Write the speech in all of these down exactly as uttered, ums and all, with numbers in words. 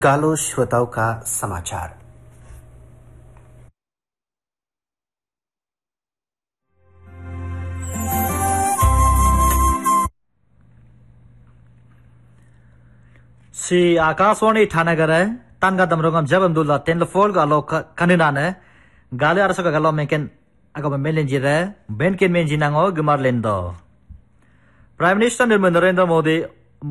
कालो श्रोताओं का समाचार। Si Akaswani Tanagare, Tanga Damrogam Jabandula, Tenlefol Galo Kaninane, Gale Arsoka Galo Menken Agama Melenjire, Benken Menjinango, Gumarlendo. Prime Minister Narendra Modi,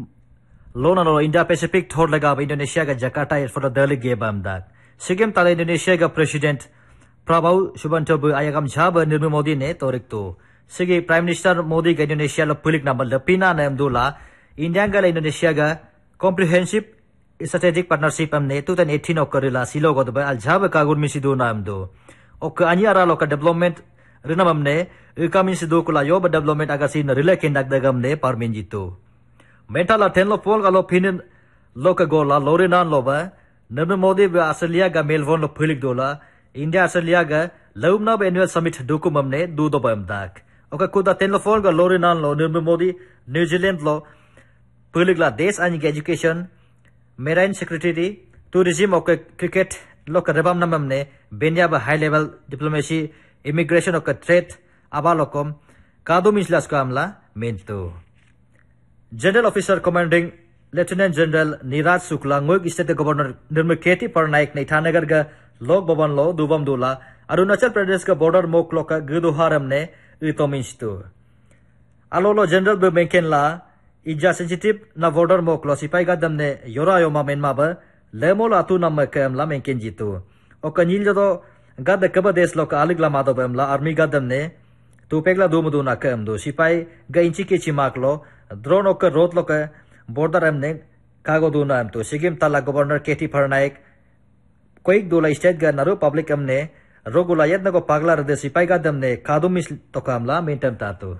Lona India Pacific Thorlegab Indonesia Jakarta for the Delhi Gabam that. Sigim Tala Indonesia President Prabowo Subianto Ayagam Jaba Nirmu Modi ne Torikto. Sigi Prime Minister Modi Indonesia lo Pulik Namal Lepina Namdula, India Gala Indonesia Comprehensive Strategic Partnership amne two thousand eighteen okarila silo godba aljaba kagur misidu namdo ok anyara loka development rinamamne ikamin sidu kula yoba development agasi na relay kendak dagamne parminjitu mentala tenlo pol galo pinin loka gola lorinan loba Narendra Modi ba Australia ga Melbourne lo phulik dola India Australia ga Laumna ba annual summit dukumamne du do bamdak ok kuda tenlo pol ga lorinan lo Narendra Modi New Zealand lo Puligla Des and Education, Marine Secretary, Tourism of Cricket, Local Rebam Namamne, Benyaba High Level Diplomacy, Immigration of Trade, Abalocom, Kadu Mislaskamla, Minto. General Officer Commanding Lieutenant General Niraj Sukla, Nguk State Governor Nirmuketi Parnaik, Naitanagarga, Log Baban Lo, Dubam Dula, Arunachal Pradesh Border Mokloka, Gudu Haramne, Utominstu. Alolo General Bubenken La, Ija sensitive na border mo klasipai gadam ne yora yo mamen maba lemol atu nam kem la menken jitu o kanil jodo gad kaba des lo ka alig la mado bem la army gadam ne tu pegla du mudu na kem do sipai ga inchi ke chimak lo drone ok rot lo ka border am ne kago du na am to sigim tala governor Keti Parnaik koik do la state ga naru public am ne rogula yet na go pagla de sipai gadam ne kadumis to kam la mentem tatu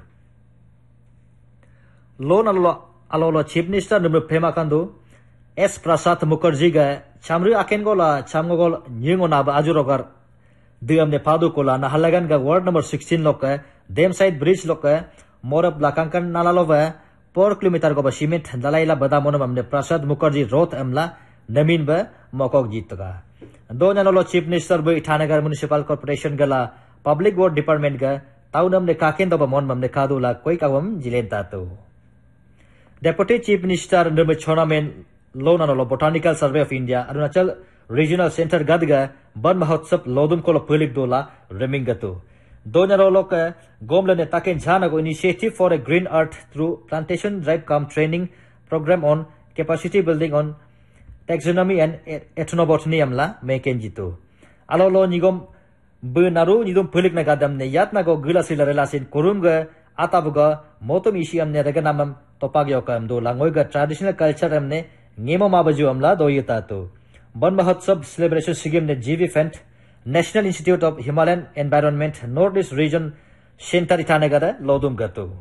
Lon Alolo Chief Minister Number Pemakando, S. Prasad Mukherjee ga Chamri Akengola, Chamgol, Nyungonaba Ajurogar, Diam ne Padu Kola, Nahalagan ga ward number sixteen loka, Dem Side Bridge loka, Morab Lakankan Nalalova, four kilometer go Shimit, Dalaila Badamonam ne Prasad Mukherjee Roth Amla, Namin ba, Mokok Jitaga. Donanolo Chief Minister Bui Tanagar Municipal Corporation Gala, Public Work Department ga, Taunam ne Kaken Dobamon Mam ne Kadula, Quakawam, Jilentato. Deputy Chief Minister Nirmal Chonamen Lonanolo Botanical Survey of India Arunachal Regional Center Gadga Ban Mahotsav Lodum Kola Pulik Dola Remingatu. Donaroloka Gomlane Taken Janago initiative for a green earth through plantation drive come training program on capacity building on taxonomy and ethnobotany amla mekenjitu. Alolo nigom Bunaru nidum Pulik Nagadam ne Yatnago Gulasila Relasin Kurumga Atabuga Motum Ishi amne Reganamam Topagyo kam do langoiga traditional culture amne ngemo mabaju amla doyitato Ban Mahotsav celebration sigim ne G V Fent National Institute of Himalayan Environment Northeast Region Center Itanagara Lodum Gatu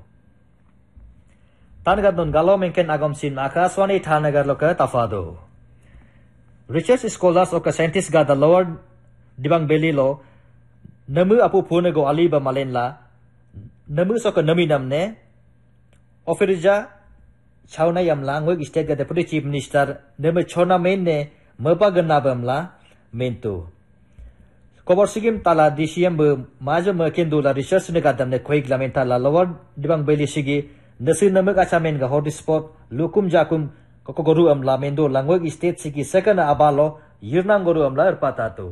Tangadun Galo Menken Agomsin Akaswani Tanagar Loka Tafado Research scholars oka scientists ga the lower Dibang Belly lo Namu Apu Punego Aliba Malenla Namu soka Naminam ne Ofirija Chauna Yamla, Wig State Deputy Chief Minister, Neme Chona Mene, Merpaganabamla, Mento. Koborsigim Tala, D C M, Maja Merkendula, Research Negatam, the Quake Lamentala, Lower Dibang Belly Sigi, Nasin Namagachamen, Hot Spot, Lukum Jakum, Kokogoru Amla, Mendo, Langwig State Sigi, Second Abalo, Yurnangoru Amla, Patato.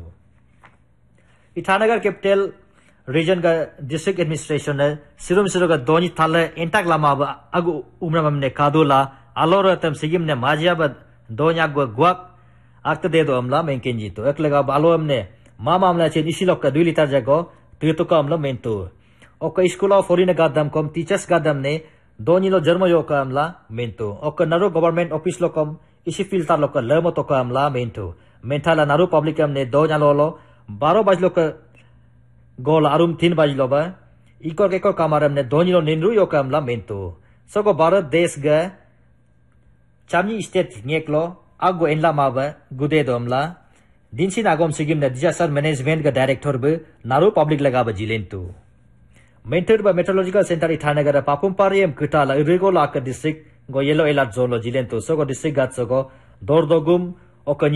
Itanagar Capital. Region ga district administration ne sirum siroga doni thale intak lama ba agu umramam ne kadula alora tam sigim ne majia ba donya go guak akta de do amla menkenji to eklega ba alo amne mama amla che isilok ka two liter jago tito ka amla mento oka school of foreign gadam kom teachers gadam ne doni lo jarmo yo ka amla mento oka naro government office lo kom isi filter lo ka lemo to ka amla mento mentala naru public am ne donya lo lo twelve bajlo ka Gol arum tin bajloba, ikor kekor kamaram ne donilo ninru yokam la mento. Soko Bharat Desh ga Chamni State ngeklo aggo enla maba gude domla. Dinsin agom sigim ne disaster management ga director bu naru public lagaba jilentu. Mentored by Meteorological Center Ithanagara Papumpariam Kutala irregular district go yellow alert zone lo jilento soko district gat soko Dordogum okay